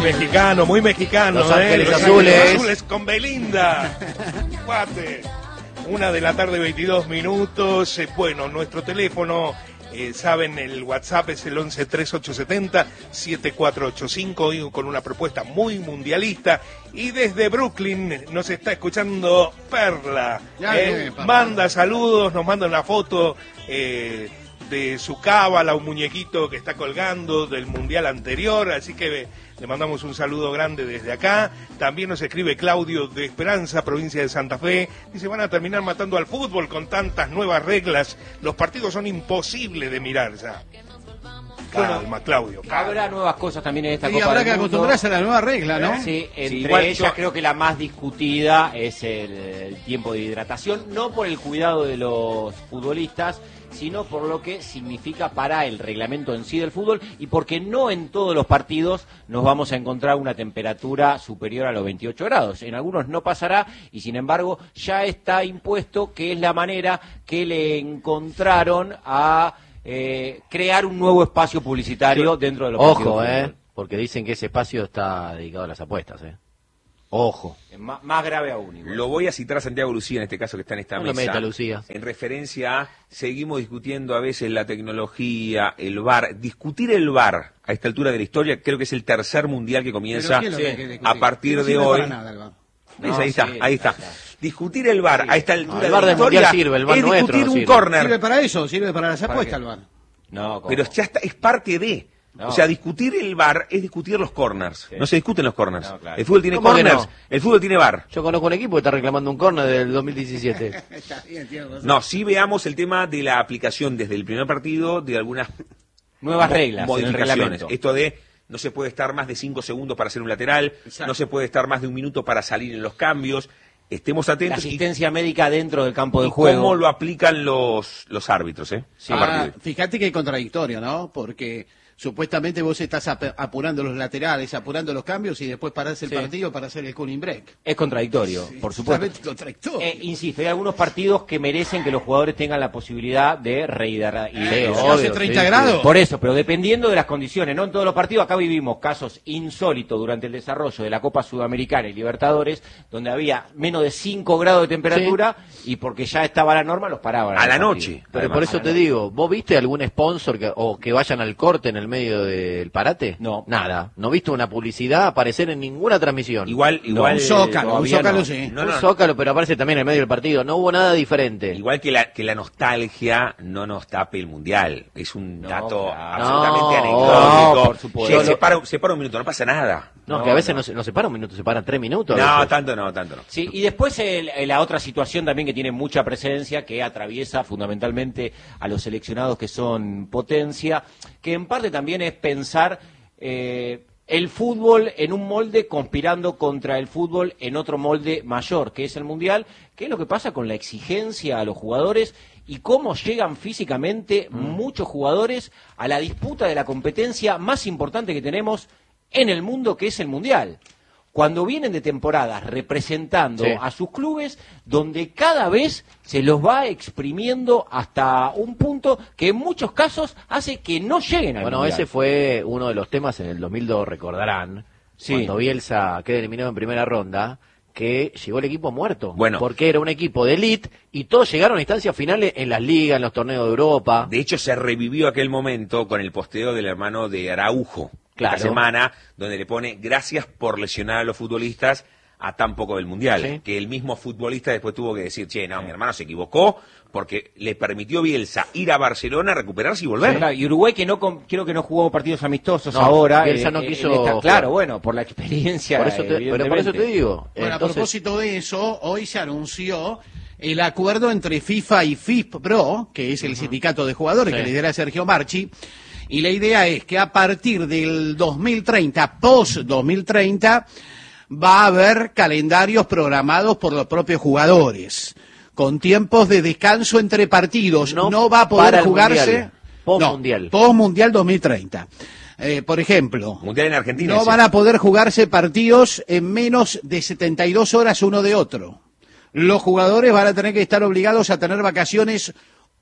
muy mexicano. Los Ángeles Los Azules. Ángeles Azules con Belinda. Guate. 1:22 p.m. Bueno, nuestro teléfono, saben, el WhatsApp es el 113870-7485, hoy con una propuesta muy mundialista. Y desde Brooklyn nos está escuchando Perla. Manda saludos, nos manda una foto de su cábala, un muñequito que está colgando del mundial anterior, así que le mandamos un saludo grande desde acá. También nos escribe Claudio de Esperanza, provincia de Santa Fe. Dice, van a terminar matando al fútbol con tantas nuevas reglas. Los partidos son imposibles de mirar ya. Calma, Claudio. Habrá nuevas cosas también en esta Copa habrá del que Mundo. acostumbrarse a la nueva regla, ¿no? Sí, entre igual ellas creo que la más discutida es el tiempo de hidratación, no por el cuidado de los futbolistas, sino por lo que significa para el reglamento en sí del fútbol y porque no en todos los partidos nos vamos a encontrar una temperatura superior a los 28 grados. En algunos no pasará y sin embargo ya está impuesto que es la manera que le encontraron a crear un nuevo espacio publicitario dentro de los partidos. Ojo, porque dicen que ese espacio está dedicado a las apuestas, Ojo. Más grave aún. Igual. Lo voy a citar a Santiago Lucía, en este caso que está en esta No mesa. lo meta, Lucía. En referencia a, seguimos discutiendo a veces la tecnología, el VAR. Discutir el VAR a esta altura de la historia, creo que es el tercer mundial que comienza a partir de hoy. No, ahí está, sí, ahí está. Discutir el VAR a esta altura el VAR de la del mundial historia sirve, el VAR es nuestro discutir no un sirve. córner. Sirve para eso, sirve para las apuestas el VAR. No, ¿cómo? Pero ya está, es parte de. No. O sea, discutir el VAR es discutir los corners. Sí. No se discuten los corners. No, claro. El fútbol tiene ¿Cómo que corners, no? el fútbol tiene VAR. Yo conozco un equipo que está reclamando un córner del 2017. Está bien, tiene razón. No, sí veamos el tema de la aplicación desde el primer partido de algunas Nuevas reglas en el modificaciones. reglamento. Esto de no se puede estar más de 5 segundos para hacer un lateral, Exacto. no se puede estar más de un minuto para salir en los cambios. Estemos La atentos asistencia médica dentro del campo de y juego. cómo lo aplican los árbitros, Sí. a partir de hoy. Fíjate que es contradictorio, ¿no? Porque supuestamente vos estás apurando los laterales, apurando los cambios y después parás el Sí. partido para hacer el cooling break. Es contradictorio, por supuesto. Totalmente contradictorio. Insisto, hay algunos partidos que merecen que los jugadores tengan la posibilidad de rehidratar. ¿Hace 30 grados? Por eso, pero dependiendo de las condiciones, no en todos los partidos. Acá vivimos casos insólitos durante el desarrollo de la Copa Sudamericana y Libertadores, donde había menos de 5 grados de temperatura y porque ya estaba la norma los paraban. A la los noche. partidos. Pero Además, por eso te digo, ¿vos viste algún sponsor o que vayan al corte en el medio del parate? No. Nada. ¿No viste una publicidad aparecer en ninguna transmisión? Igual, Un zócalo todavía sí. No, Un no. zócalo, pero aparece también en el medio del partido. No hubo nada diferente. Igual que la nostalgia no nos tape el mundial. Es un No, dato claro. absolutamente No, anecdótico. no, por supuesto. Che, se para un minuto, no pasa nada. No, que a veces no se para un minuto, se para 3 minutos. a No, veces. tanto no, tanto no. Sí, y después la otra situación también que tiene mucha presencia, que atraviesa fundamentalmente a los seleccionados que son potencia, que en parte también es pensar el fútbol en un molde conspirando contra el fútbol en otro molde mayor, que es el mundial, que es lo que pasa con la exigencia a los jugadores y cómo llegan físicamente muchos jugadores a la disputa de la competencia más importante que tenemos en el mundo, que es el mundial. Cuando vienen de temporadas representando Sí. a sus clubes, donde cada vez se los va exprimiendo hasta un punto que en muchos casos hace que no lleguen al Bueno, mundial. ese fue uno de los temas en el 2002, recordarán, Sí. cuando Bielsa queda eliminado en primera ronda, que llegó el equipo muerto. Bueno. Porque era un equipo de elite y todos llegaron a instancias finales en las ligas, en los torneos de Europa. De hecho, se revivió aquel momento con el posteo del hermano de Araujo, Claro. esta semana, donde le pone gracias por lesionar a los futbolistas a tan poco del Mundial. Sí. Que el mismo futbolista después tuvo que decir, che, no, mi hermano se equivocó, porque le permitió Bielsa ir a Barcelona, recuperarse y volver. Claro, y Uruguay que creo que no jugó partidos amistosos No, ahora. Bielsa no quiso jugar. claro, bueno, por la experiencia. Por eso pero por eso te digo. Bueno, a Entonces, propósito de eso, hoy se anunció el acuerdo entre FIFA y FIFPro, que es el sindicato de jugadores Sí. que lidera Sergio Marchi, y la idea es que a partir del 2030, post-2030, va a haber calendarios programados por los propios jugadores, con tiempos de descanso entre partidos. No va a para poder el jugarse... mundial, post-mundial. No, post-mundial 2030. Por ejemplo... Mundial en Argentina. No ese. van a poder jugarse partidos en menos de 72 horas uno de otro. Los jugadores van a tener que estar obligados a tener vacaciones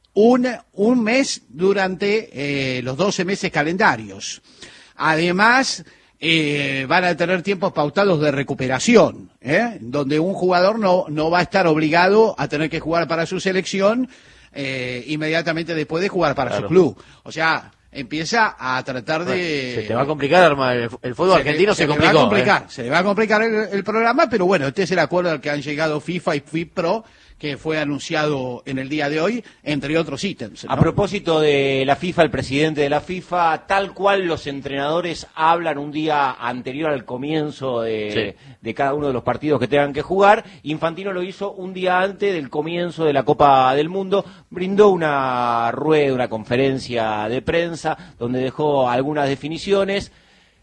un mes durante los 12 meses calendarios. Además, van a tener tiempos pautados de recuperación, donde un jugador no va a estar obligado a tener que jugar para su selección inmediatamente después de jugar para su club. O sea, empieza a tratar de... Se te va a complicar, armar el fútbol argentino se complicó. Se le va a complicar el programa, pero bueno, este es el acuerdo al que han llegado FIFA y FIPRO, que fue anunciado en el día de hoy, entre otros ítems, ¿no? A propósito de la FIFA, el presidente de la FIFA, tal cual los entrenadores hablan un día anterior al comienzo de cada uno de los partidos que tengan que jugar, Infantino lo hizo un día antes del comienzo de la Copa del Mundo, brindó una rueda, una conferencia de prensa, donde dejó algunas definiciones.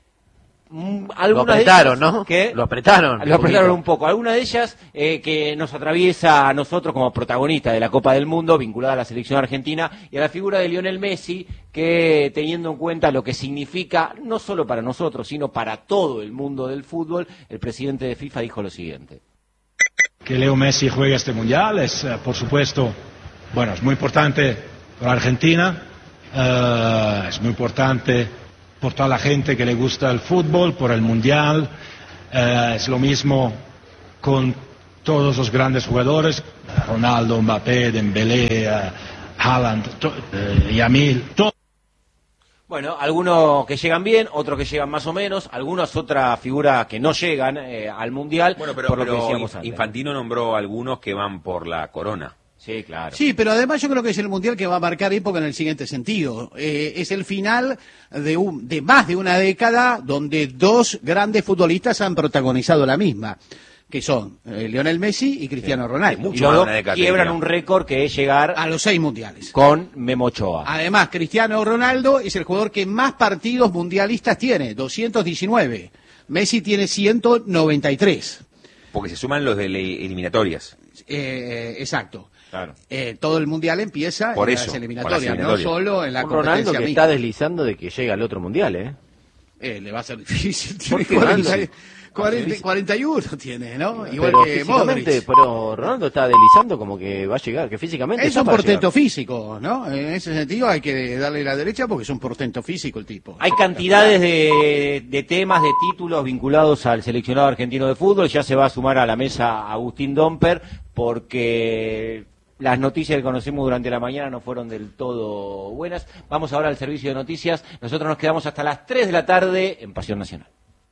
Lo apretaron, ¿no? Lo apretaron un poco. Algunas de ellas que nos atraviesa a nosotros como protagonistas de la Copa del Mundo, vinculada a la selección argentina y a la figura de Lionel Messi, que teniendo en cuenta lo que significa, no solo para nosotros, sino para todo el mundo del fútbol, el presidente de FIFA dijo lo siguiente. Que Leo Messi juegue este Mundial es, por supuesto, bueno, es muy importante para Argentina, es muy importante por toda la gente que le gusta el fútbol, por el Mundial, es lo mismo con todos los grandes jugadores, Ronaldo, Mbappé, Dembélé, Haaland, Yamil, todo. Bueno, algunos que llegan bien, otros que llegan más o menos, algunas otras figuras que no llegan al Mundial. Bueno, por lo que decíamos pero Infantino nombró algunos que van por la corona. Sí, claro. Sí, pero además yo creo que es el Mundial que va a marcar época en el siguiente sentido. Es el final de más de una década donde dos grandes futbolistas han protagonizado la misma, que son Lionel Messi y Cristiano Ronaldo. Y los dos quiebran un récord que es llegar a los 6 mundiales. Con Memo Ochoa. Además, Cristiano Ronaldo es el jugador que más partidos mundialistas tiene, 219. Messi tiene 193. Porque se suman los de eliminatorias. Exacto. Claro. Todo el mundial empieza por en eso, las eliminatorias, no solo en la competencia. Ronaldo que está deslizando de que llega al otro mundial, le va a ser difícil. Tiene 41 tiene, ¿no? Igual pero que Modric. Pero Ronaldo está deslizando como que va a llegar, que físicamente es un portento físico, ¿no? En ese sentido hay que darle la derecha porque es un portento físico el tipo. Hay cantidades de temas, de títulos vinculados al seleccionado argentino de fútbol. Ya se va a sumar a la mesa Agustín Domper porque las noticias que conocimos durante la mañana no fueron del todo buenas. Vamos ahora al servicio de noticias. Nosotros nos quedamos hasta las 3 de la tarde en Pasión Nacional.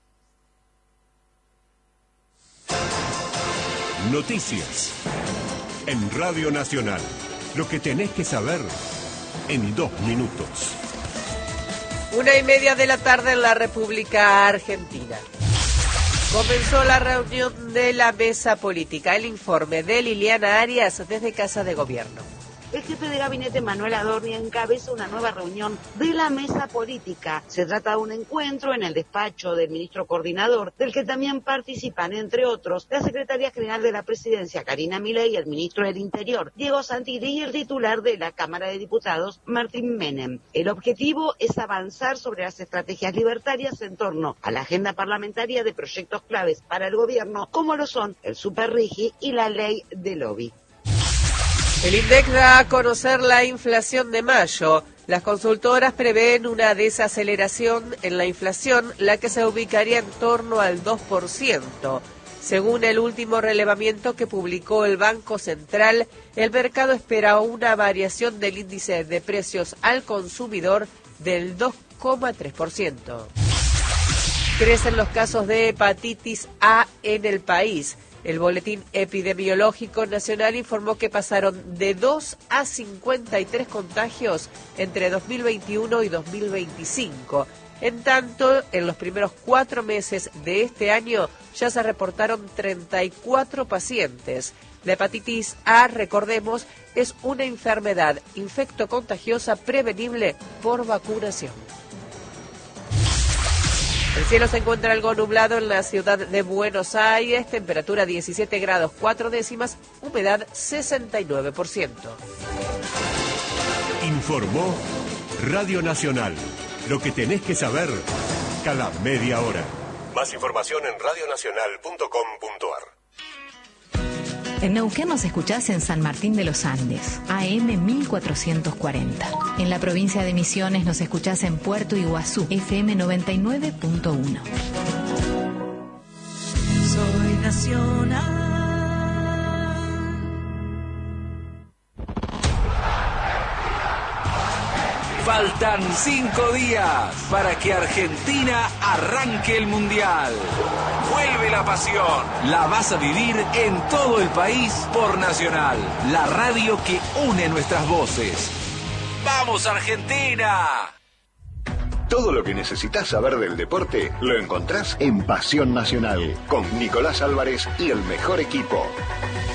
Noticias en Radio Nacional. Lo que tenés que saber en 2 minutos. 1:30 de la tarde en la República Argentina. Comenzó la reunión de la mesa política. El informe de Liliana Arias desde Casa de Gobierno. El jefe de gabinete Manuel Adorni encabeza una nueva reunión de la mesa política. Se trata de un encuentro en el despacho del ministro coordinador, del que también participan, entre otros, la secretaria general de la presidencia, Karina Milei, el ministro del Interior, Diego Santilli, y el titular de la Cámara de Diputados, Martín Menem. El objetivo es avanzar sobre las estrategias libertarias en torno a la agenda parlamentaria de proyectos claves para el gobierno, como lo son el Superrigi y la ley de lobby. El INDEC da a conocer la inflación de mayo. Las consultoras prevén una desaceleración en la inflación, la que se ubicaría en torno al 2%. Según el último relevamiento que publicó el Banco Central, el mercado espera una variación del índice de precios al consumidor del 2,3%. Crecen los casos de hepatitis A en el país. El Boletín Epidemiológico Nacional informó que pasaron de 2 a 53 contagios entre 2021 y 2025. En tanto, en los primeros 4 meses de este año ya se reportaron 34 pacientes. La hepatitis A, recordemos, es una enfermedad infectocontagiosa prevenible por vacunación. El cielo se encuentra algo nublado en la ciudad de Buenos Aires, temperatura 17 grados 4 décimas, humedad 69%. Informó Radio Nacional. Lo que tenés que saber cada media hora. Más información en radionacional.com.ar. En Neuquén nos escuchás en San Martín de los Andes, AM 1440. En la provincia de Misiones nos escuchás en Puerto Iguazú, FM 99.1. Soy nacional. Faltan 5 días para que Argentina arranque el Mundial. Vuelve la pasión. La vas a vivir en todo el país por Nacional, la radio que une nuestras voces. ¡Vamos, Argentina! Todo lo que necesitas saber del deporte lo encontrás en Pasión Nacional, con Nicolás Álvarez y el mejor equipo.